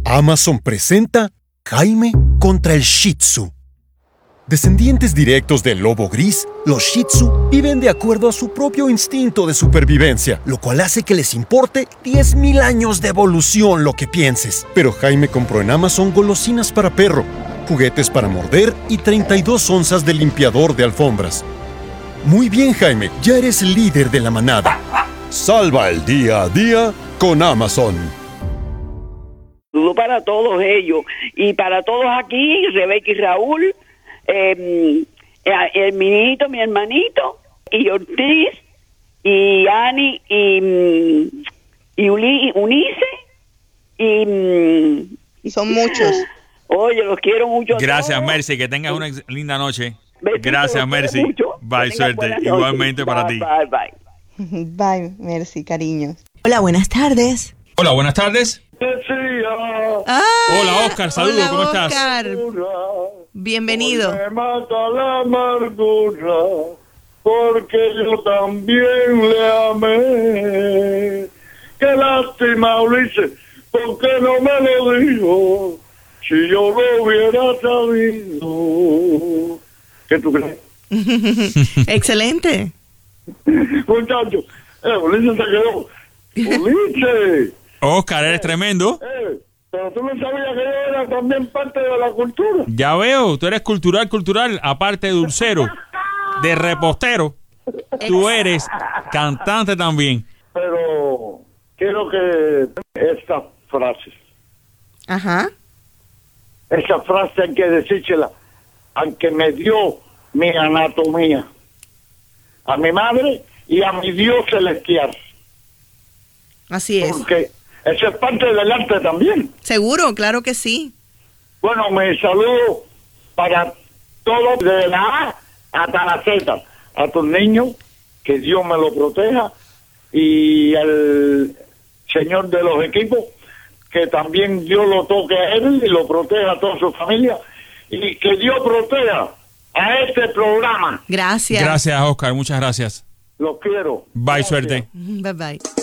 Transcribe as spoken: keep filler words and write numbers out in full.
Amazon presenta Jaime contra el Shih Tzu. Descendientes directos del lobo gris, los Shih Tzu viven de acuerdo a su propio instinto de supervivencia, lo cual hace que les importe diez mil años de evolución lo que pienses. Pero Jaime compró en Amazon golosinas para perro, juguetes para morder y treinta y dos onzas de limpiador de alfombras. Muy bien, Jaime, ya eres líder de la manada. Salva el día a día con Amazon. Saludo para todos ellos y para todos aquí, Rebeca y Raúl, eh, el minito, mi hermanito, y Ortiz, y Ani, y, y Uli, Unice, y, y son muchos. Oye, los quiero mucho. Gracias, Mercy, que tengas una linda noche. Besito, gracias, Mercy. Mucho. Bye, suerte. Igualmente para bye, ti. Bye, bye. Bye, Mercy, cariños. Hola, buenas tardes. Hola, buenas tardes. Ah, hola, Oscar, saludos, hola, ¿cómo Oscar. estás? Bienvenido. Me mata la amargura, porque yo también le amé. Qué lástima, Ulises, porque no me lo dijo, si yo lo hubiera sabido. ¿Qué tú crees? Excelente. Muchachos, eh, Ulises se quedó. Ulises. Oscar, eres tremendo. Eh, pero tú no sabías que yo era también parte de la cultura. Ya veo, tú eres cultural, cultural, aparte de dulcero, de repostero, tú eres cantante también. Pero quiero que esta frase, Ajá. esa frase hay que decírsela, aunque me dio mi anatomía, a mi madre y a mi Dios celestial. Así es. Porque eso es parte del arte también. Seguro, claro que sí. Bueno, me saludo para todos, de la A hasta la Z, a tus niños, que Dios me lo proteja, y al señor de los equipos, que también Dios lo toque a él y lo proteja a toda su familia, y que Dios proteja a este programa. Gracias. Gracias, Oscar, muchas gracias. Los quiero. Bye, Gracias. suerte. Bye bye.